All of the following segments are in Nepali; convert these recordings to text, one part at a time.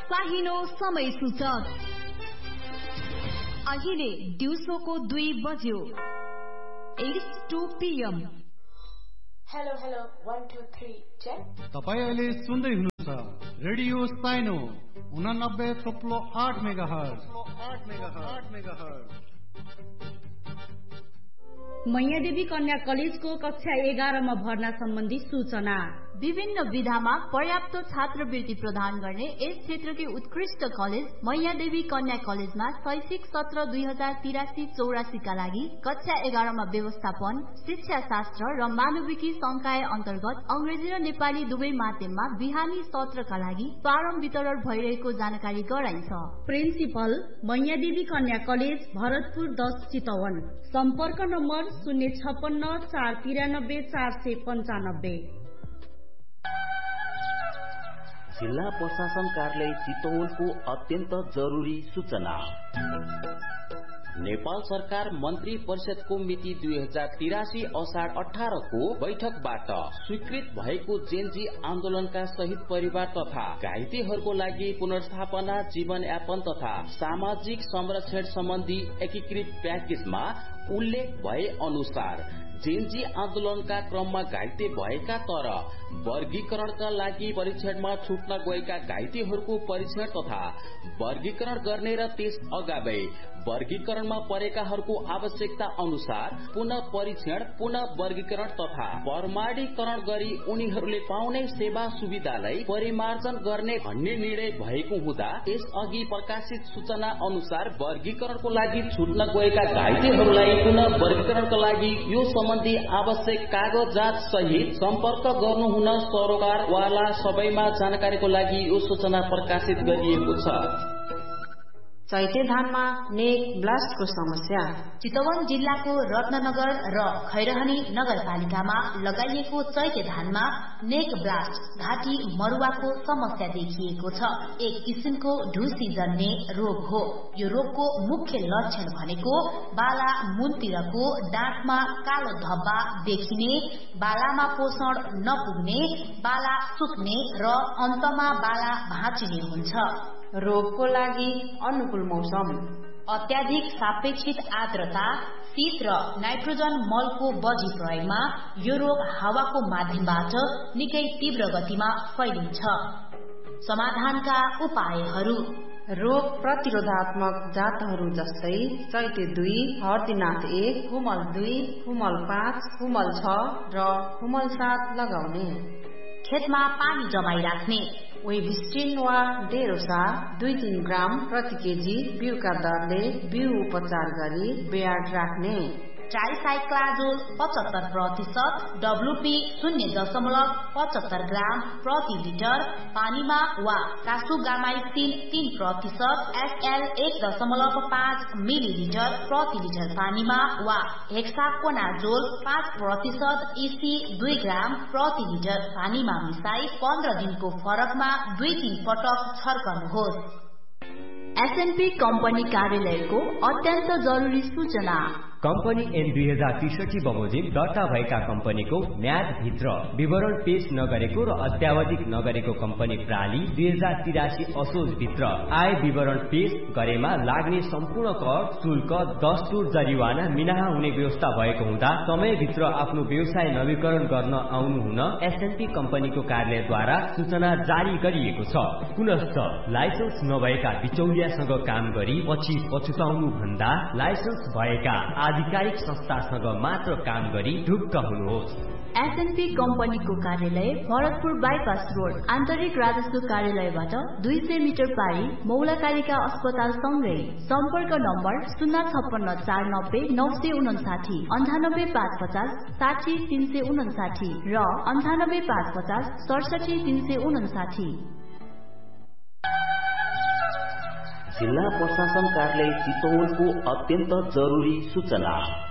साहिनो समय सूचक अहिले दिउँसोको 2 बज्यो। 8:02 PM। Hello 1 2 3 check. तपाईं अहिले सुन्दै हुनुहुन्छ रेडियो साइनो 89.8 मेगाहर्ज। मैयादेवी कन्या कलेजको कक्षा 11 मा भर्ना सम्बन्धी सूचना। विभिन्न विधामा पर्याप्त छात्रवृत्ति प्रदान गर्ने यस क्षेत्रकी उत्कृष्ट कलेज मैयादेवी कन्या कलेजमा शैक्षिक सत्र 2083-84 का लागि कक्षा 11 मा व्यवस्थापन, शिक्षा शास्त्र र मानविकी संकाय अन्तर्गत अंग्रेजी र नेपाली दुवै माध्यममा बिहानी सत्रका लागि फारम वितरण भइरहेको जानकारी गराइन्छ। प्रिन्सिपल मैयादेवी कन्या कलेज भरतपुर 10 चितवन। सम्पर्क नम्बर 056 493 495। जिल्ला प्रशासन कार्यालय चितवनको अत्यन्त जरुरी सूचना। नेपाल सरकार मन्त्री परिषदको मिति 2083 असार 18 को बैठकबाट स्वीकृत भएको जेनजी आन्दोलनका शहीद परिवार तथा घाइतेहरूको लागि पुनर्स्थापना, जीवनयापन तथा सामाजिक संरक्षण सम्बन्धी एकीकृत प्याकेजमा उल्लेख भए अनुसार जेनजी आन्दोलनका क्रममा घाइते भएका तर वर्गीकरणका लागि परीक्षणमा छुट्न गएका घाइतेहरूको परीक्षण तथा वर्गीकरण गर्ने र त्यस अगावै वर्गीकरणमा परेकाहरूको आवश्यकता अनुसार पुनः परीक्षण, पुनः वर्गीकरण तथा प्रमाणीकरण गरी उनीहरूले पाउने सेवा सुविधालाई परिमार्जन गर्ने भन्ने निर्णय भएको हुँदा यस अघि प्रकाशित सूचना अनुसार वर्गीकरणको लागि छुट्न गएका घाइतेहरूलाई पुनः वर्गीकरणका लागि यो सम्बन्धी आवश्यक कागजात सहित सम्पर्क गर्नुहुन सरोकारवाला सबैमा जानकारीको लागि यो सूचना प्रकाशित गरिएको छ। चैते धानमा नेक ब्लास्टको समस्या। चितवन जिल्लाको रत्ननगर र खैरहनी नगरपालिकामा लगाइएको चैते धानमा नेक ब्लास्ट घाँटी मरुवाको समस्या देखिएको छ। एक किसिमको ढुसी जन्ने रोग हो। यो रोगको मुख्य लक्षण भनेको बाला मुनतिरको डाँठमा कालो धब्बा देखिने, बालामा पोषण नपुग्ने, बाला सुक्ने र अन्तमा बाला भाँचिने हुन्छ। रोगको लागि अनुकूल मौसम। अत्याधिक सापेक्षित आर्द्रता, शीत र नाइट्रोजन मलको बढी प्रयोगमा यो रोग हावाको माध्यमबाट निकै तीव्र गतिमा फैलिन्छ। समाधानका उपायहरू: रोग प्रतिरोधात्मक जातहरू जस्तै चैते 2, हर्दीनाथ 1, हुमल 2, हुमल 5, हुमल 6 र हुमल 7 लगाउने। खेतमा पानी जमाई राख्ने। वेबिस्टिन वा डेरोसा 2-3 ग्राम प्रति केजी बिउका दरले बिउ उपचार गरी बेयाड राख्ने। ट्राइसाइक्लाजोल 75%, WP 0.75 ग्राम प्रति लिटर पानीमा वा कासुगामाइसिन 3%, SL 1.5 मिलिलिटर प्रति लिटर पानीमा वा हेक्साकोनाजोल 5%, EC 2 ग्राम प्रति लिटर पानीमा मिसाई 15 दिनको फरकमा 2-3 पटक छर्कनुहोस्। एसएनपी कम्पनी कार्यालयको अत्यन्त जरुरी सूचना। कम्पनी एन 2063 बमोजिम दर्ता भएका कम्पनीको म्याद भित्र विवरण पेश नगरेको र अत्यावधिक नगरेको कम्पनी प्राली 2083 असोज भित्र आय विवरण पेश गरेमा लाग्ने सम्पूर्ण कर, शुल्क, दस्तुर, जरिवाना मिनाहा हुने व्यवस्था भएको हुँदा समयभित्र आफ्नो व्यवसाय नवीकरण गर्न आउनु हुन एसएनपी कम्पनीको कार्यालयद्वारा सूचना जारी गरिएको छ। पुनश्च लाइसेन्स नभएका बिचौलियासँग काम गरी पछि पछुताउनु भन्दा लाइसेन्स भएका आधिकारिक संस्थासँग मात्र काम गरी ढुक्क हुनुहोस्। एसएनपी कम्पनीको कार्यालय भरतपुर बाइपास रोड, आन्तरिक राजस्व कार्यालयबाट 200 मिटर पारी मौलाकालिका अस्पताल सँगै। सम्पर्क नम्बर 056 490 959, 98 550 60 359 र 98 550 67 359। जिल्ला प्रशासन कार्यालय चितवनको अत्यन्त जरुरी सूचना।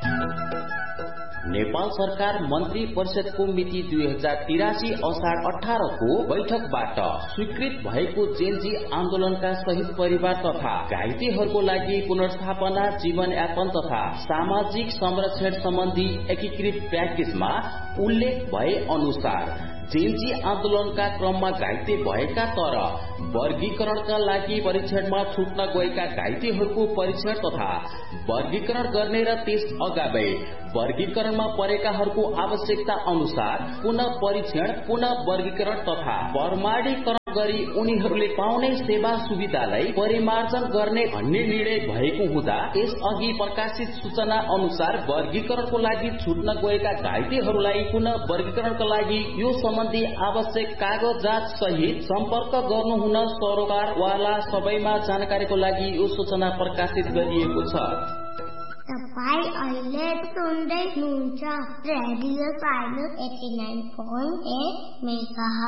नेपाल सरकार मन्त्री परिषदको मिति 2083 असार 18 को बैठकबाट स्वीकृत भएको जेनजी आन्दोलनका शहीद परिवार तथा घाइतेहरूको लागि पुनर्स्थापना, जीवनयापन तथा सामाजिक संरक्षण सम्बन्धी एकीकृत प्याकेजमा उल्लेख भए अनुसार जेन्जी आन्दोलनका क्रममा घाइते भएका तर वर्गीकरणका लागि परीक्षणमा छुट्न गएका घाइतेहरूको परीक्षण तथा वर्गीकरण गर्ने र त्यस अगावै वर्गीकरणमा परेकाहरूको आवश्यकता अनुसार पुनः परीक्षण, पुनः वर्गीकरण तथा प्रमाणीकरण गरी उनीहरूले पाउने सेवा सुविधालाई परिमार्जन गर्ने भन्ने निर्णय भएको हुँदा यसअघि प्रकाशित सूचना अनुसार वर्गीकरणको लागि छुट्न गएका घाइतेहरूलाई पुनः वर्गीकरणका लागि यो सम्बन्धी आवश्यक कागजात सहित सम्पर्क गर्नुहुन सरोकारवाला सबैमा जानकारीको लागि यो सूचना प्रकाशित गरिएको छ। तपाईं अहिले सुन्दै हुनुहुन्छ रेडियो साइनो 89.8 मेगाहर्ज।